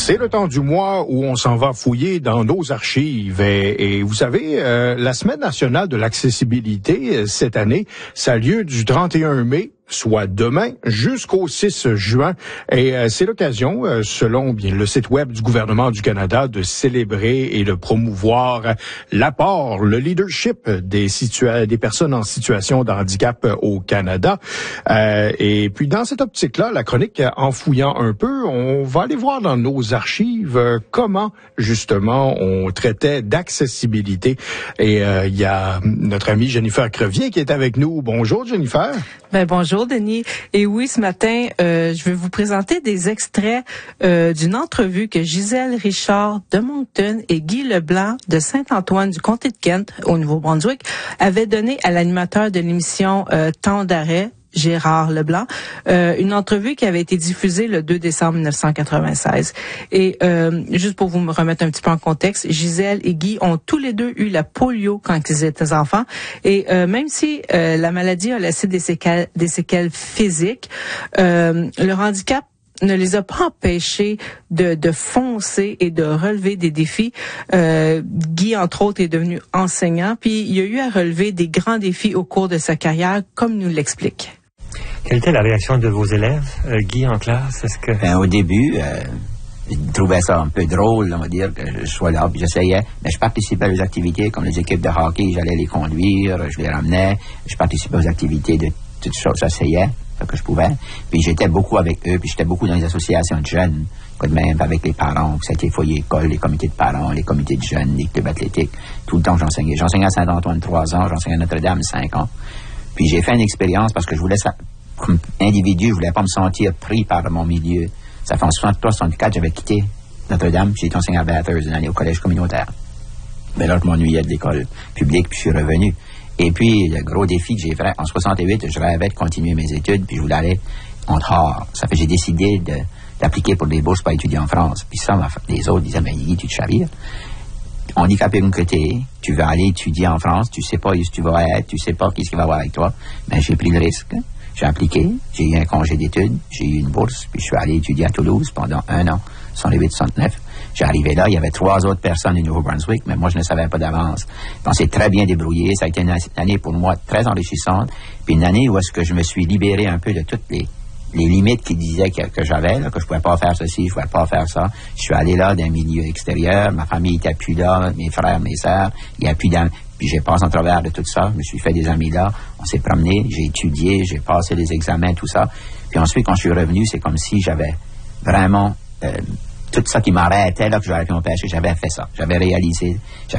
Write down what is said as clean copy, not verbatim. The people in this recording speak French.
C'est le temps du mois où on s'en va fouiller dans nos archives. Et vous savez, la Semaine nationale de l'accessibilité, cette année, ça a lieu du 31 mai, soit demain, jusqu'au 6 juin. Et c'est l'occasion, selon bien le site web du gouvernement du Canada, de célébrer et de promouvoir l'apport, le leadership des personnes en situation de handicap au Canada. Et puis, dans cette optique-là, la chronique, en fouillant un peu, on va aller voir dans nos archives comment, justement, on traitait d'accessibilité. Et il y a notre amie Jennifer Crevier qui est avec nous. Bonjour, Jennifer. Bonjour, Denis. Et oui, ce matin, je vais vous présenter des extraits d'une entrevue que Gisèle Richard de Moncton et Guy Leblanc de Saint-Antoine du comté de Kent, au Nouveau-Brunswick, avaient donné à l'animateur de l'émission Temps d'arrêt, Gérard Leblanc, une entrevue qui avait été diffusée le 2 décembre 1996. Et juste pour vous me remettre un petit peu en contexte, Gisèle et Guy ont tous les deux eu la polio quand ils étaient enfants. Et même si la maladie a laissé des séquelles physiques, leur handicap ne les a pas empêchés de foncer et de relever des défis. Guy, entre autres, est devenu enseignant, puis il a eu à relever des grands défis au cours de sa carrière, comme nous l'explique. Quelle était la réaction de vos élèves, Guy, en classe? Est-ce que... Au début, je trouvais ça un peu drôle, on va dire, que je sois là, puis j'essayais. Mais je participais aux activités comme les équipes de hockey, j'allais les conduire, je les ramenais. Je participais aux activités de toutes choses, j'essayais, ce que je pouvais. Puis j'étais beaucoup avec eux, puis j'étais beaucoup dans les associations de jeunes, quoi de même avec les parents, que c'était les foyers écoles, les comités de parents, les comités de jeunes, les clubs athlétiques. Tout le temps, j'enseignais. J'enseignais à Saint-Antoine 3 ans, j'enseignais à Notre-Dame 5 ans. Puis j'ai fait une expérience parce que je voulais ça, comme individu, je voulais pas me sentir pris par mon milieu. Ça fait en 63-64, j'avais quitté Notre-Dame, puis j'ai été enseignant à Bathurst une année au collège communautaire. Mais là, je m'ennuyais de l'école publique, puis je suis revenu. Et puis, le gros défi que j'ai fait, en 68, je rêvais de continuer mes études, puis je voulais aller en dehors. Ça fait que j'ai décidé d'appliquer pour des bourses pour étudier en France. Puis ça, les autres disaient, mais Guy, tu te chavires. Handicapé d'un côté, tu vas aller étudier en France, tu sais pas où tu vas être, tu sais pas qu'est-ce qu'il va y avoir avec toi. Mais j'ai pris le risque. J'ai appliqué, j'ai eu un congé d'études, j'ai eu une bourse, puis je suis allé étudier à Toulouse pendant 1 an, 68-69. J'ai arrivé là, il y avait 3 autres personnes du Nouveau-Brunswick, mais moi, je ne savais pas d'avance. Donc, c'est très bien débrouillé. Ça a été une année pour moi très enrichissante. Puis une année où est-ce que je me suis libéré un peu de toutes les limites qui disaient que j'avais, là, que je pouvais pas faire ceci, je pouvais pas faire ça. Je suis allé là d'un milieu extérieur, ma famille était plus là, mes frères, mes sœurs, il y a plus puis j'ai passé en travers de tout ça, je me suis fait des amis là, on s'est promené, j'ai étudié, j'ai passé les examens, tout ça. Puis ensuite, quand je suis revenu, c'est comme si j'avais vraiment tout ça qui m'arrêtait, là, que j'aurais pu m'empêcher, j'avais fait ça. J'avais réalisé,